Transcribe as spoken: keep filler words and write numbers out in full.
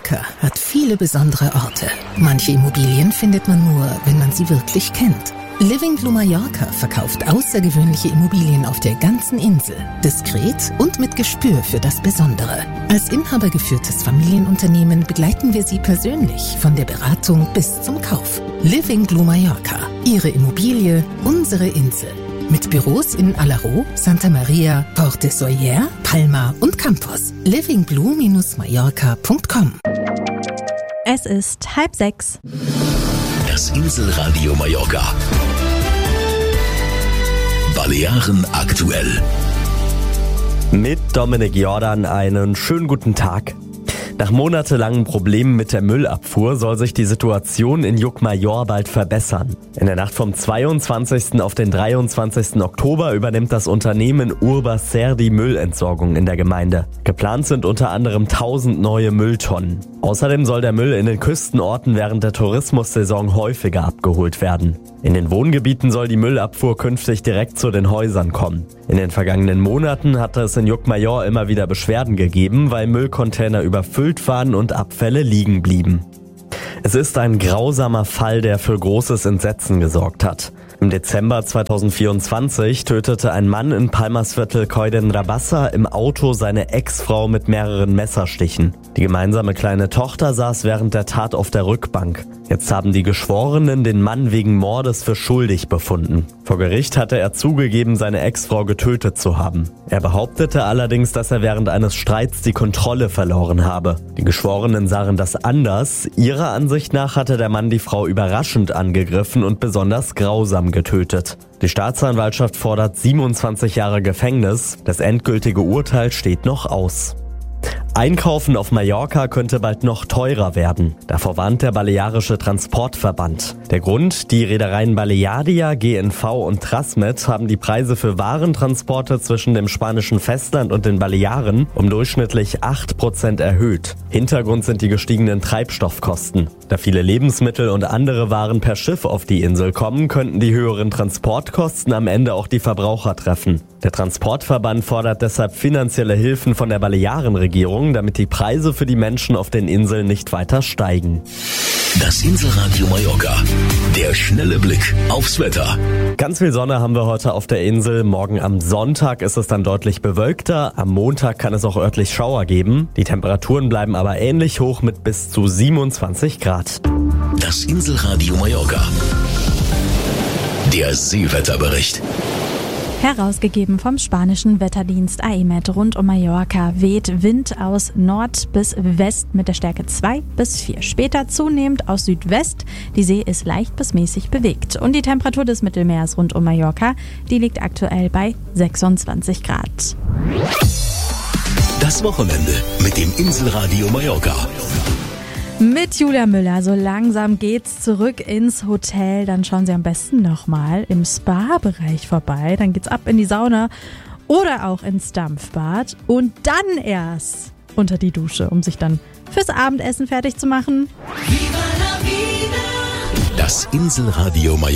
Mallorca hat viele besondere Orte. Manche Immobilien findet man nur, wenn man sie wirklich kennt. Living Blue Mallorca verkauft außergewöhnliche Immobilien auf der ganzen Insel. Diskret und mit Gespür für das Besondere. Als inhabergeführtes Familienunternehmen begleiten wir Sie persönlich von der Beratung bis zum Kauf. Living Blue Mallorca. Ihre Immobilie, unsere Insel. Mit Büros in Alaró, Santa Maria, Porte Soyer, Palma und Campos. living blue Mallorca punkt com. Es ist halb sechs. Das Inselradio Mallorca. Balearen aktuell. Mit Dominik Jordan einen schönen guten Tag. Nach monatelangen Problemen mit der Müllabfuhr soll sich die Situation in Llucmajor bald verbessern. In der Nacht vom zweiundzwanzigsten auf den dreiundzwanzigsten Oktober übernimmt das Unternehmen Urbaser die Müllentsorgung in der Gemeinde. Geplant sind unter anderem tausend neue Mülltonnen. Außerdem soll der Müll in den Küstenorten während der Tourismussaison häufiger abgeholt werden. In den Wohngebieten soll die Müllabfuhr künftig direkt zu den Häusern kommen. In den vergangenen Monaten hatte es in Llucmajor immer wieder Beschwerden gegeben, weil Müllcontainer überfüllt waren und Abfälle liegen blieben. Es ist ein grausamer Fall, der für großes Entsetzen gesorgt hat. Im Dezember zweitausendvierundzwanzig tötete ein Mann in Palmasviertel Coiden Rabassa im Auto seine Ex-Frau mit mehreren Messerstichen. Die gemeinsame kleine Tochter saß während der Tat auf der Rückbank. Jetzt haben die Geschworenen den Mann wegen Mordes für schuldig befunden. Vor Gericht hatte er zugegeben, seine Ex-Frau getötet zu haben. Er behauptete allerdings, dass er während eines Streits die Kontrolle verloren habe. Die Geschworenen sahen das anders. Ihrer Ansicht nach hatte der Mann die Frau überraschend angegriffen und besonders grausam getötet. Die Staatsanwaltschaft fordert siebenundzwanzig Jahre Gefängnis. Das endgültige Urteil steht noch aus. Einkaufen auf Mallorca könnte bald noch teurer werden. Davor warnt der Balearische Transportverband. Der Grund: Die Reedereien Balearia, G N V und Trasmet haben die Preise für Warentransporte zwischen dem spanischen Festland und den Balearen um durchschnittlich acht Prozent erhöht. Hintergrund sind die gestiegenen Treibstoffkosten. Da viele Lebensmittel und andere Waren per Schiff auf die Insel kommen, könnten die höheren Transportkosten am Ende auch die Verbraucher treffen. Der Transportverband fordert deshalb finanzielle Hilfen von der Balearenregierung, damit die Preise für die Menschen auf den Inseln nicht weiter steigen. Das Inselradio Mallorca. Der schnelle Blick aufs Wetter. Ganz viel Sonne haben wir heute auf der Insel. Morgen am Sonntag ist es dann deutlich bewölkter. Am Montag kann es auch örtlich Schauer geben. Die Temperaturen bleiben aber ähnlich hoch mit bis zu siebenundzwanzig Grad. Das Inselradio Mallorca. Der Seewetterbericht. Herausgegeben vom spanischen Wetterdienst A E M E T. Rund um Mallorca weht Wind aus Nord bis West mit der Stärke zwei bis vier. Später zunehmend aus Südwest. Die See ist leicht bis mäßig bewegt. Und die Temperatur des Mittelmeers rund um Mallorca, die liegt aktuell bei sechsundzwanzig Grad. Das Wochenende mit dem Inselradio Mallorca. Mit Julia Müller. So langsam geht's zurück ins Hotel. Dann schauen Sie am besten nochmal im Spa-Bereich vorbei. Dann geht's ab in die Sauna oder auch ins Dampfbad. Und dann erst unter die Dusche, um sich dann fürs Abendessen fertig zu machen. Das Inselradio Mallorca.